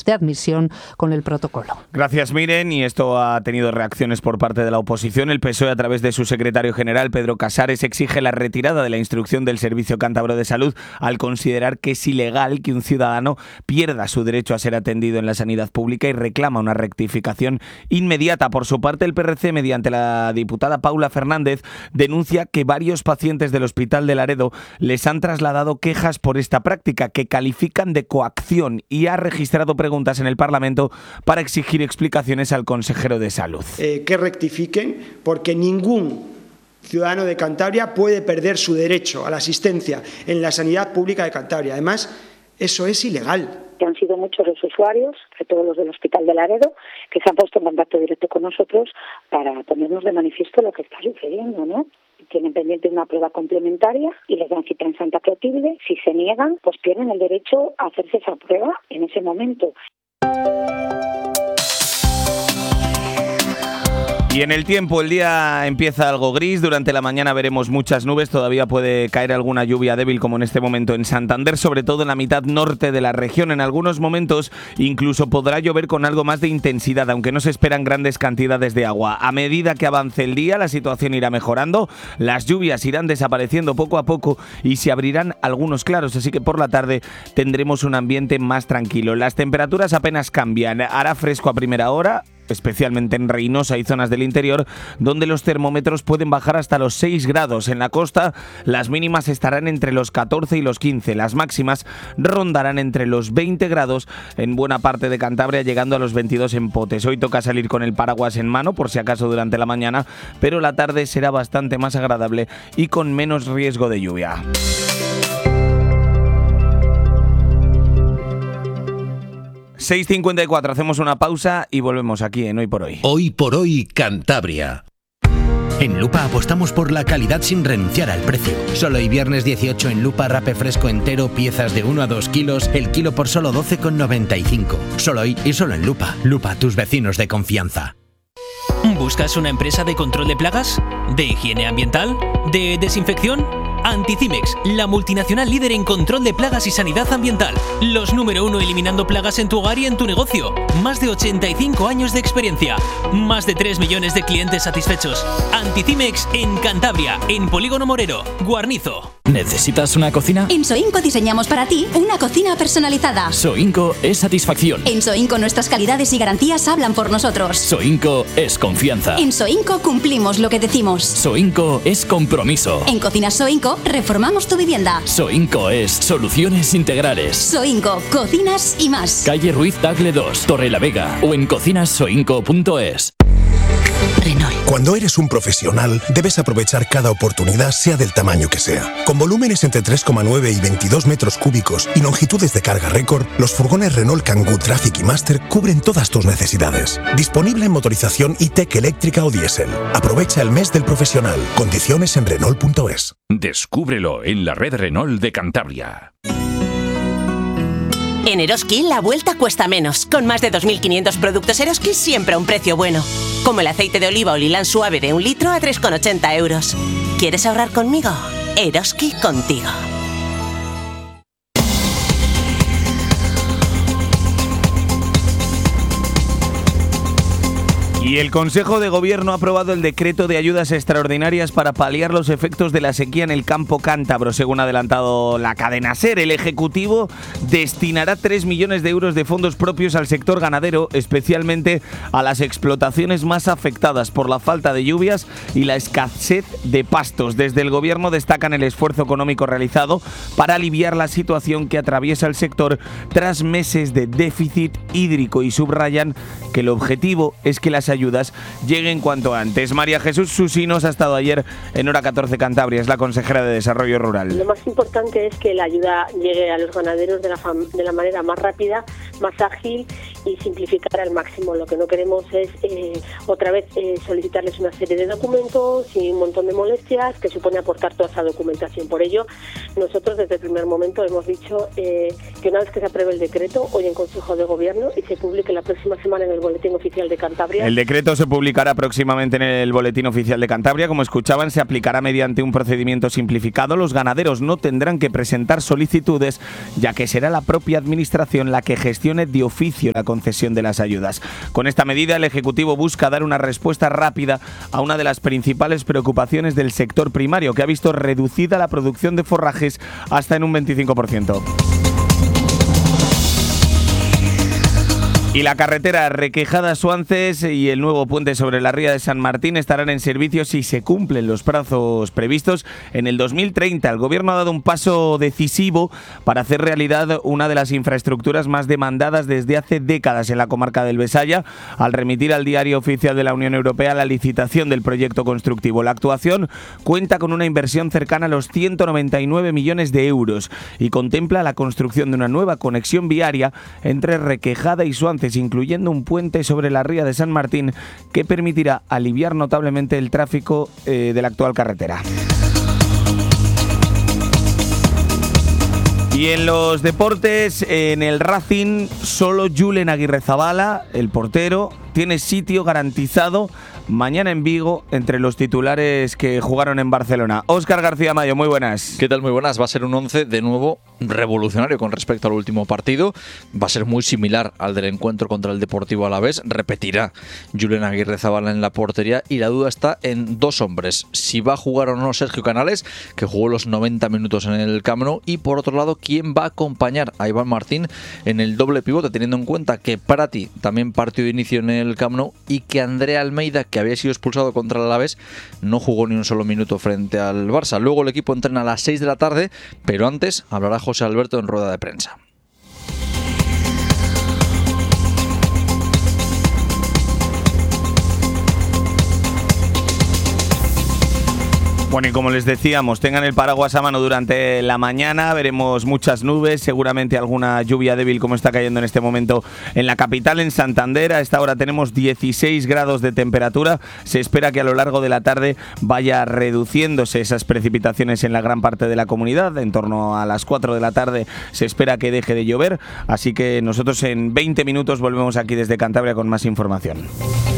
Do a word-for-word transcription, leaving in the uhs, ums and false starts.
de admisión con el protocolo. Gracias, Miren. Y esto ha tenido reacciones por parte de la oposición. El P S O E, a través de su secretario general, Pedro Casares, exige la retirada de la instrucción del Servicio Cántabro de Salud al considerar que es ilegal que un ciudadano pierda su derecho a ser atendido en la sanidad pública y reclama una rectificación inmediata. Por su parte, el P R C, mediante la diputada Paula Fernández, denuncia que varios pacientes del Hospital de Laredo les han trasladado quejas por esta práctica que califican de coacción y ha registrado preguntas en el Parlamento para exigir explicaciones al consejero de Salud. Eh, que rectifiquen, porque ningún ciudadano de Cantabria puede perder su derecho a la asistencia en la sanidad pública de Cantabria. Además, eso es ilegal. Han sido muchos los usuarios, sobre todo los del Hospital de Laredo, que se han puesto en contacto directo con nosotros para ponernos de manifiesto lo que está sucediendo, ¿no? Tienen pendiente una prueba complementaria y les dan cita en Santa Clotilde. Si se niegan, pues pierden el derecho a hacerse esa prueba en ese momento. Y en el tiempo, el día empieza algo gris, durante la mañana veremos muchas nubes, todavía puede caer alguna lluvia débil como en este momento en Santander, sobre todo en la mitad norte de la región. En algunos momentos incluso podrá llover con algo más de intensidad, aunque no se esperan grandes cantidades de agua. A medida que avance el día, la situación irá mejorando, las lluvias irán desapareciendo poco a poco y se abrirán algunos claros, así que por la tarde tendremos un ambiente más tranquilo. Las temperaturas apenas cambian, hará fresco a primera hora, especialmente en Reynosa y zonas del interior, donde los termómetros pueden bajar hasta los seis grados. En la costa, las mínimas estarán entre los catorce y los quince. Las máximas rondarán entre los veinte grados en buena parte de Cantabria, llegando a los veintidós en Potes. Hoy toca salir con el paraguas en mano, por si acaso durante la mañana, pero la tarde será bastante más agradable y con menos riesgo de lluvia. seis cincuenta y cuatro, hacemos una pausa y volvemos aquí en Hoy por Hoy. Hoy por Hoy, Cantabria. En Lupa apostamos por la calidad sin renunciar al precio. Solo hoy viernes dieciocho en Lupa rape fresco entero, piezas de uno a dos kilos, el kilo por solo doce con noventa y cinco. Solo hoy y solo en Lupa. Lupa, tus vecinos de confianza. ¿Buscas una empresa de control de plagas? ¿De higiene ambiental? ¿De desinfección? Anticimex, la multinacional líder en control de plagas y sanidad ambiental. Los número uno eliminando plagas en tu hogar y en tu negocio. Más de ochenta y cinco años de experiencia. Más de tres millones de clientes satisfechos. Anticimex en Cantabria, en Polígono Morero, Guarnizo. ¿Necesitas una cocina? En Soinco diseñamos para ti una cocina personalizada. Soinco es satisfacción. En Soinco nuestras calidades y garantías hablan por nosotros. Soinco es confianza. En Soinco cumplimos lo que decimos. Soinco es compromiso. En Cocinas Soinco reformamos tu vivienda. Soinco es soluciones integrales. Soinco, cocinas y más. Calle Ruiz Tagle dos, Torrelavega o en cocinas soinco punto es. Renault. Cuando eres un profesional, debes aprovechar cada oportunidad, sea del tamaño que sea. Con volúmenes entre tres coma nueve y veintidós metros cúbicos y longitudes de carga récord, los furgones Renault Kangoo Traffic y Master cubren todas tus necesidades. Disponible en motorización E-Tech eléctrica o diésel. Aprovecha el mes del profesional. Condiciones en Renault punto es. Descúbrelo en la red Renault de Cantabria. En Eroski la vuelta cuesta menos. Con más de dos mil quinientos productos Eroski siempre a un precio bueno. Como el aceite de oliva o lilán suave de un litro a tres con ochenta euros. ¿Quieres ahorrar conmigo? Eroski contigo. Y el Consejo de Gobierno ha aprobado el decreto de ayudas extraordinarias para paliar los efectos de la sequía en el campo cántabro. Según ha adelantado la cadena SER, el Ejecutivo destinará tres millones de euros de fondos propios al sector ganadero, especialmente a las explotaciones más afectadas por la falta de lluvias y la escasez de pastos. Desde el Gobierno destacan el esfuerzo económico realizado para aliviar la situación que atraviesa el sector tras meses de déficit hídrico y subrayan que el objetivo es que las ayudas lleguen cuanto antes. María Jesús Susinos ha estado ayer en Hora catorce Cantabria, es la consejera de Desarrollo Rural. Lo más importante es que la ayuda llegue a los ganaderos de la, fam- de la manera más rápida, más ágil y simplificar al máximo. Lo que no queremos es eh, otra vez eh, solicitarles una serie de documentos y un montón de molestias que supone aportar toda esa documentación. Por ello, nosotros desde el primer momento hemos dicho eh, que una vez que se apruebe el decreto, hoy en Consejo de Gobierno, y se publique la próxima semana en el Boletín Oficial de Cantabria. El decreto se publicará próximamente en el Boletín Oficial de Cantabria. Como escuchaban, se aplicará mediante un procedimiento simplificado. Los ganaderos no tendrán que presentar solicitudes, ya que será la propia Administración la que gestione de oficio la concesión de las ayudas. Con esta medida, el Ejecutivo busca dar una respuesta rápida a una de las principales preocupaciones del sector primario, que ha visto reducida la producción de forrajes hasta en un veinticinco por ciento. Y la carretera Requejada-Suances y el nuevo puente sobre la ría de San Martín estarán en servicio si se cumplen los plazos previstos en el dos mil treinta. El Gobierno ha dado un paso decisivo para hacer realidad una de las infraestructuras más demandadas desde hace décadas en la comarca del Besaya, al remitir al Diario Oficial de la Unión Europea la licitación del proyecto constructivo. La actuación cuenta con una inversión cercana a los ciento noventa y nueve millones de euros y contempla la construcción de una nueva conexión viaria entre Requejada y Suances, incluyendo un puente sobre la ría de San Martín que permitirá aliviar notablemente el tráfico eh, de la actual carretera. Y en los deportes, en el Racing, solo Julen Aguirrezabala, el portero, tiene sitio garantizado mañana en Vigo entre los titulares que jugaron en Barcelona. Óscar García Mayo, muy buenas. ¿Qué tal? Muy buenas. Va a ser un once de nuevo revolucionario con respecto al último partido. Va a ser muy similar al del encuentro contra el Deportivo Alavés. Repetirá Julen Aguirrezabala en la portería y la duda está en dos hombres. Si va a jugar o no Sergio Canales, que jugó los noventa minutos en el Camp Nou, y por otro lado, quién va a acompañar a Iván Martín en el doble pivote, teniendo en cuenta que Prati también partió de inicio en el Camp Nou y que André Almeida, que había sido expulsado contra el Alavés, no jugó ni un solo minuto frente al Barça. Luego el equipo entrena a las seis de la tarde, pero antes hablará José Alberto en rueda de prensa. Bueno, y como les decíamos, tengan el paraguas a mano durante la mañana, veremos muchas nubes, seguramente alguna lluvia débil como está cayendo en este momento en la capital, en Santander. A esta hora tenemos dieciséis grados de temperatura, se espera que a lo largo de la tarde vaya reduciéndose esas precipitaciones en la gran parte de la comunidad, en torno a las cuatro de la tarde se espera que deje de llover, así que nosotros en veinte minutos volvemos aquí desde Cantabria con más información.